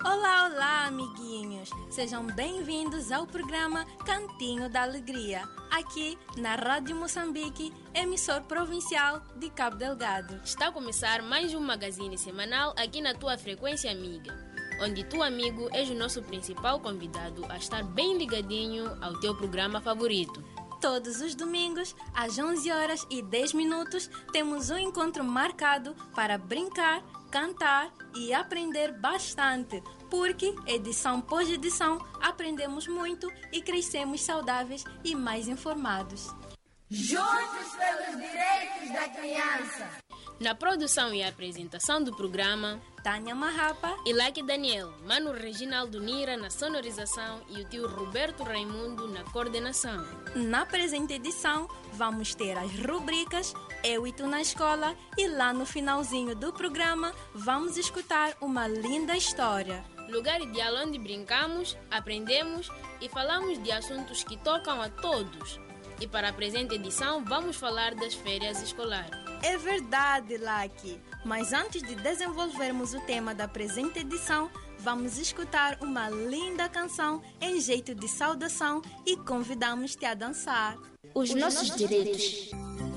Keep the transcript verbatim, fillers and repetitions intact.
Olá, olá, amiguinhos! Sejam bem-vindos ao programa Cantinho da Alegria, aqui na Rádio Moçambique, emissor provincial de Cabo Delgado. Está a começar mais um magazine semanal aqui na tua frequência amiga, onde tu, amigo, és o nosso principal convidado a estar bem ligadinho ao teu programa favorito. Todos os domingos, às onze horas e dez minutos, temos um encontro marcado para brincar, cantar e aprender bastante, porque edição por edição aprendemos muito e crescemos saudáveis e mais informados. Juntos pelos direitos da criança. Na produção e apresentação do programa, Tânia Marrapa e Lucky Daniel, Mano Reginaldo Nira na sonorização e o tio Roberto Raimundo na coordenação. Na presente edição, vamos ter as rubricas Eu e Tu na Escola e lá no finalzinho do programa vamos escutar uma linda história. Lugar ideal onde brincamos, aprendemos e falamos de assuntos que tocam a todos. E para a presente edição, vamos falar das férias escolares. É verdade, Lucky. Mas antes de desenvolvermos o tema da presente edição, vamos escutar uma linda canção em jeito de saudação e convidamos-te a dançar. Os, Os nossos, nossos direitos. direitos.